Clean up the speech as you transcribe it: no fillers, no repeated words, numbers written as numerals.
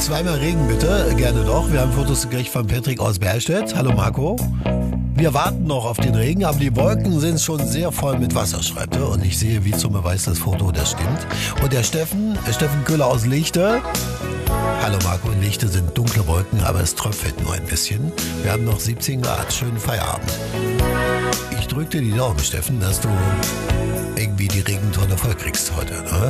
Zweimal Regen bitte, gerne doch. Wir haben Fotos gekriegt von Patrick aus Bergstedt. Hallo Marco. Wir warten noch auf den Regen, aber die Wolken sind schon sehr voll mit Wasser, schreibt er. Und ich sehe wie zum Beweis das Foto, das stimmt. Und der Steffen Köhler aus Lichte. Hallo Marco, in Lichte sind dunkle Wolken, aber es tröpfelt nur ein bisschen. Wir haben noch 17 Grad, schönen Feierabend. Ich drücke dir die Daumen, Steffen, dass du irgendwie die Regentonne voll kriegst heute, ne?